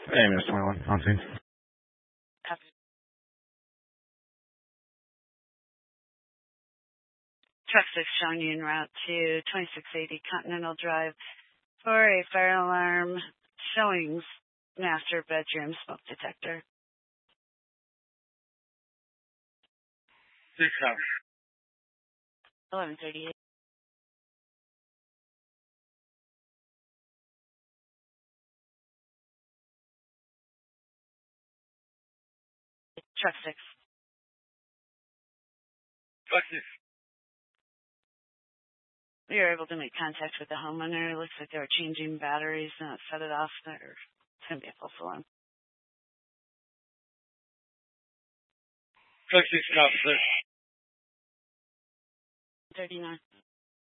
Minus 21, on scene. Copy. Truck 6 showing you en route to 2680 Continental Drive for a fire alarm showing master bedroom smoke detector. 6 hours. 1138. Truck 6. Truck 6. We were able to make contact with the homeowner. It looks like they were changing batteries and it set it off. It's going to be a false alarm. Truck 6 copy, sir. 39.